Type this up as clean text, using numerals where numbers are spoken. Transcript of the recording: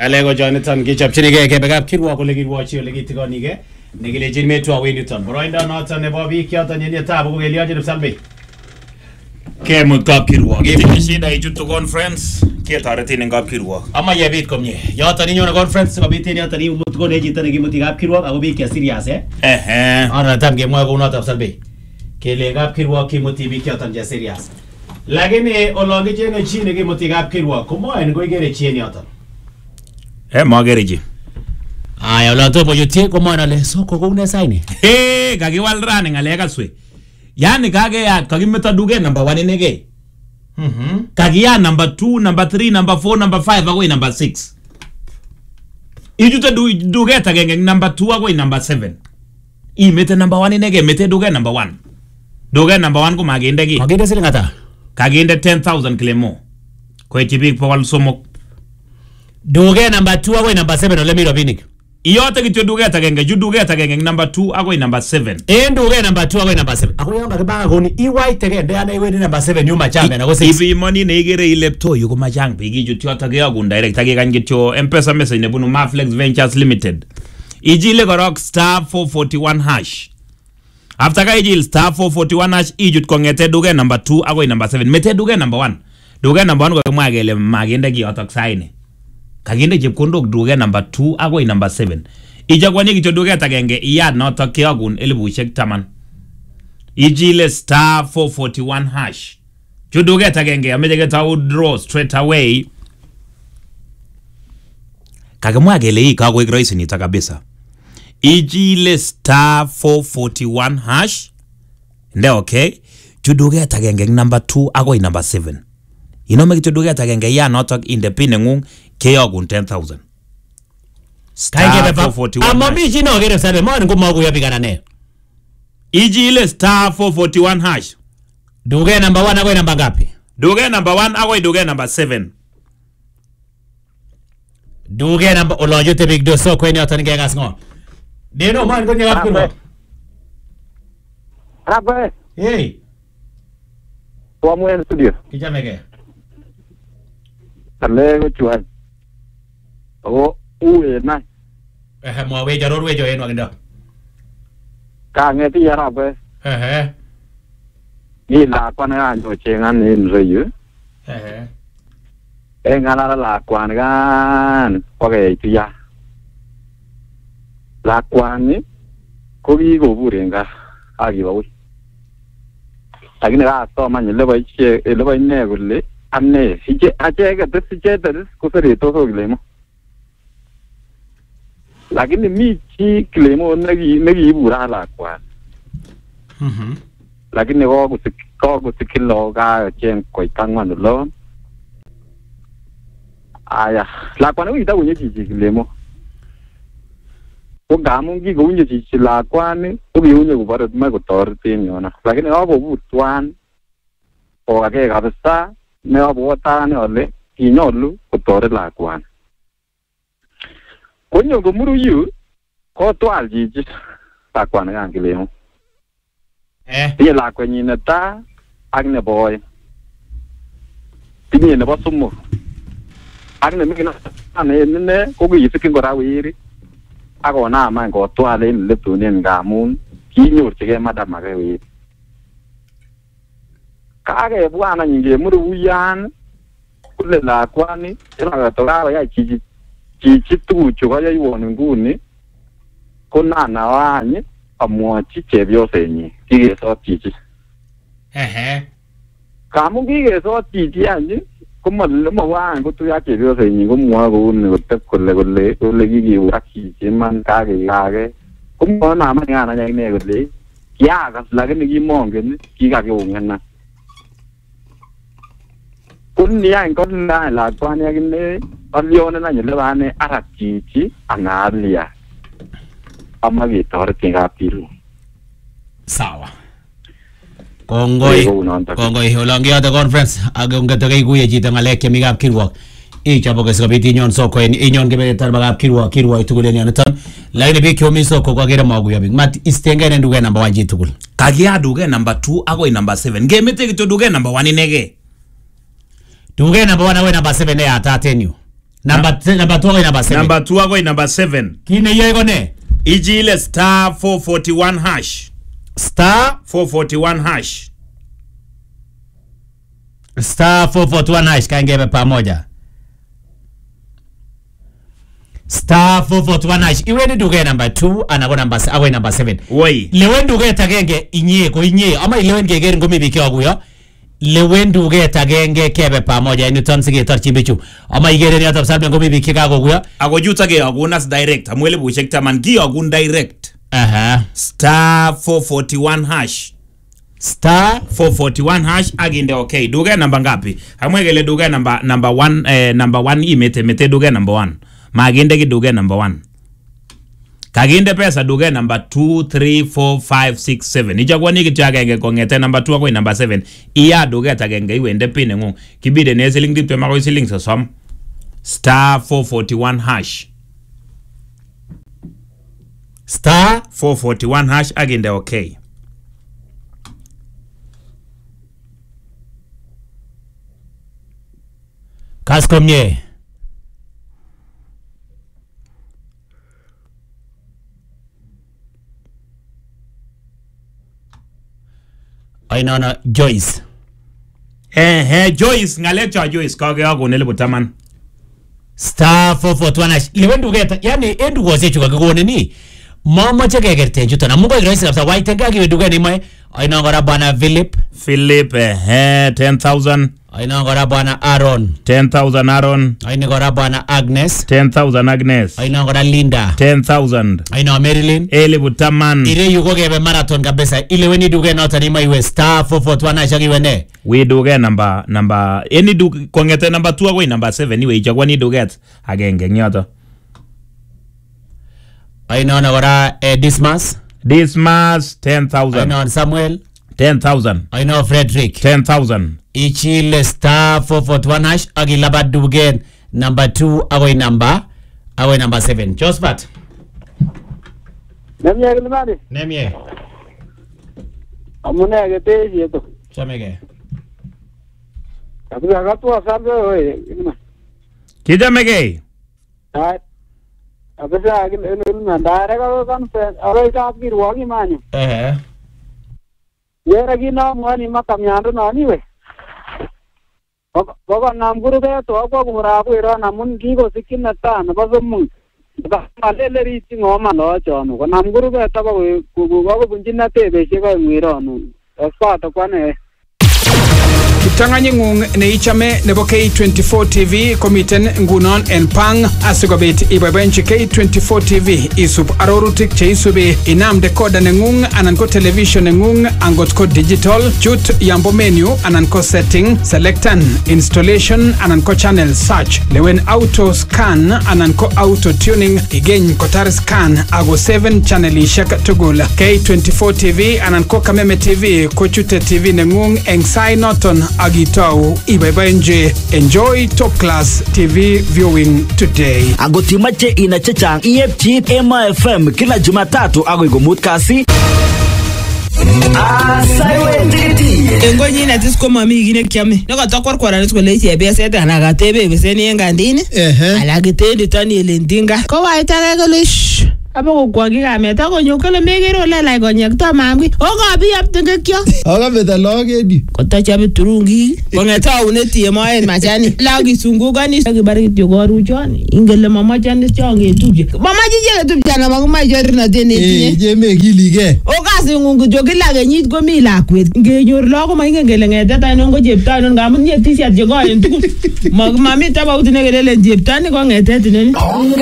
Alego Jonathan kichopchinige kebekab kirwa kole kirwochi ole kitigonige nekilejin metwa Wellington boroindo noton nebo biik yoton yenyetab ko kelioje Salbe Kemut kapkirwa kitinye shida ichutu conference ketoretin eng kapkirwa amaye bit komye yoton inyone conference sikobit en yoton imut kone chito nekimuti kapkirwa ako biik che serious ana tam kemwoe kou noton Salbe kele kapkirwa kimuti biik yoton che serious lakini olon kichenge chi nekimuti kapkirwa komoen koikere chi en yoton magere chi. Aya olon tomo yutie komoen ale soko koune saini Kakiwal rani ngalek aswe. Yani kakeyat kakimeto duket number 1 inege. Kakiyat number 2, number 3, number 4, number 5 akoi number 6. Ijute duket agenge number 2 akoi number 7. Imete number 1 inege, mete duket number 1. Duket number 1 ko maginde ki. Maginde siling ata? Kaginde 10,000 kilemo. Koityi biik 300. Duket number 2 akoi number 7 ole mi robinik. Iyote kityo duket agenge, ju duket agenge number 2 akoi number 7. Duket number 2 akoi number 7. Ako yon kakibanga koni iwaite ke ndeyane iwendi number 7 yuma chambe na ko 6. Ibi money ne igere ilepto yu ko machang biik ichut yoto keyogun direct akekany kityo M-Pesa message nebunu Maflex Ventures Limited. Ijile korok *441#. After ka ijil *441# ijut kongete duket number 2 akoi number 7. Mete duket number 1. Duket number 1 ko kemwa kele maginde kiyotok saini. Kaginde chepkondok duket number 2 akoi number 7. Ijakwani kityo duket agenge iyat notok keyogun 10,000. Ijile *441#. Chu duket agenge ameche ketau draw straight away. Kakemwa kele hii kakoik rahisi nito kabisa. Ijile *441#. Nde okay. Chu duket agenge number 2 akoi number 7. Inome kityo duket agenge iyat notok inde pin ngung keyogun 10,000. *441#. Amami chi no kere sabe mon ko makuya bigana ne. Ijile *441#. Duket number 1 akoi number ngapi? Duket number 1 akoi duket number 7. Duket number olonjote big do so kwenye yoton ngekas ngo. Deno man ko nyap kiro. Rabe. Hey. Kwa mwen studio. Kijamege. Alego chuan. O uwe na. Mo we jaror we jo en wagndo. Ka ngeti ya rabe. Ni la kwa na jo chengan ni nreyu. Ngala la kwa gan. Kwa ge tuya. La kwa ni ko gi go burenga. Agi bawi. Lakini ra to man leba ne gulle. Amne sije achega tsije das kusere to so glemo. Lakini mi chi glemo nagi bura la kwa. Lakini ko sikilo ga chen ko tangwan lo. Aya, la kwa ni ta unye chi glemo. Ko gamungi go unye chi la kwa ni ko bi unye go bara ma go tortin yona. Lakini ko butwan o age kabisa ne abota ne ole kinyolu kotore lakwan konyo gomuru yu ko twal jiji lakwan ngangilemo tie lakwanyi ne ta agne boy tinye ne bosumo agne mikina ne ko gi sikin gora wiri agona ma ngo twale le tunen ngamun kinyorchige madam age wiri kage bwana nyinge muri uyan kule la kwani ina toka ya chichi tuchu kwa yoni nguni kuna na wanye amwachi chebyo senyi kige so chichi kamu kige so chichi anje kuma wan ko tu ya chebyo senyi ko mwa ko ne ko kule kige uraki chiman kage kuma na ma ngana nyane kule kiaga lakini kimongen kikakungena kunia ngon la kwa ni agine aliona na nyele bane arachichi analia amagi torti gapiru sawa kongoi holongia the conference agongeto kay kuye chito ngalek chemi kap kirwok ichobo ko sikobit inyon soko inyon kebetar bagap kirwok itugulen yoneton lakini biik chomi soko ko kere maguya big mat istengene nduge number 1 chitugul kagia duke number 2 akoi number 7 ngemete kityo duke number 1 inege duke number 1 akoi number 7 ya tatenyu Number 2 akoi number 7. Number 2 akoi number 7. Kine yoy kone? Ichile star 441 hash. Star 441 hash. Star 441 hash kangebe pamoja. Star 441 hash. Iwe duke number 2 anako number 7. Woi. Lewen duke tagenge inye ko inye ama lewen geger ngomi bikyo kuyo. Lewen duke tagenge kebe pamoja ini ton sige torchi bichu. Ama igere ni atap salbe ngomi bikyo kako kuyo. Ako juta ge agunas direct. Amwele bushek taman ki agun direct. Star 441 hash. Star 441 hash aginde okay. Duke number ngapi? Amwegele duke number 1 number 1 imete duke number 1. Maginde ki duge number 1. Kaginde pesa duge number 2, 3, 4, 5, 6, 7. Ichagwa niki chagenge kongete number 2 kwa number 7. Iya duge tagenge iwende pine ngung. Kibide ne siling dipte mako siling sa som. Star 441 hash. Star 441 hash aginde okay. Kaskomye. Ainana Joyce. Joyce ngalecha Joyce kage ako nele butaman. Star 441 hash. Lewendu geta yani endu goze chuka kagone ni. Mama cheke gerte chuta na mungo igresi kapsa white ngaki weduga ni mai. Aina ngora bana Philip 10,000. Aina ngora bana Aaron 10,000 Aaron. Aina ngora bana Agnes 10,000 Agnes. Aina ngora Linda 10,000. Aina Marilyn Ele butaman. Ire yuko gebe marathon kabisa. Ile weni duge na utani mai we star 441 hash wene. We duge number any duge kongete number 2 kwa number 7 iwe ichagwa ni duget agenge nyoto. Aina ngora Dismas 10,000. Aina Samuel 10,000. Aina Frederick 10,000. Ichile star 441 hash agilaba dugen number 2 away number 7. Josephat. Nemye gilmani. Nemye. Amune agete yeto. Chamege. Kabla gatu asarbe hoye. Kijamege. Hai. Abesa agil enul mandare ka kan aro ita ki ruagi manyu. Yera gina mani makamyandu nani we. Baba namguru be to akwa kumura ko ira namun gigo sikinna ta na bazum ba malele riti ngoma no chono ko namguru be ta ko ko bunjina te be she ko ngiro no fa to kwane Kitanganyi ngung ne ichame nebo K24 TV komiten ngunon en pang asigobit ibabenchi K24 TV isub arorutik che isubi inam decoder nengung anan ko television nengung angot ko digital chut yambo menu anan ko setting selectan installation anan ko channel search lewen auto scan anan ko auto tuning igeny kotar scan ago 7 channel ishak tugul K24 TV anan ko Kameme TV ko chute TV nengung eng sai noton agitau ibebenje. Enjoy top class TV viewing today. Agotimache inachechang EFT Ema FM kila Jumatatu ago igomut kasi. Engonyi na tisko mami gine kiame. Naka takwar kwara nisko le chebe sete anaga tebe beseni engandini. Alagite tani elendinga. Ko wa itaka golish. Abo kwa giga meta ko nyokole megero la la gonyek to mamgi. Oga bi aptenge kyo. Oga beta logedi. Ko ta chabe turungi. Bongeta uneti ema en machani. Lagi sunguga ni sagi bari tyogoru choni. Ingele mama chani chonge tuje. Mama jije tuje na maguma jori na deni tinye. Je me gilige. Oga singungu jogila ge nyit gomi la kwet. Ngenyor logo ma ingele ngete ta no ngo jepta no ngamun ye t-shirt je go en tuku. Magma mi ta ba utine gele jepta ni go ngete tineni.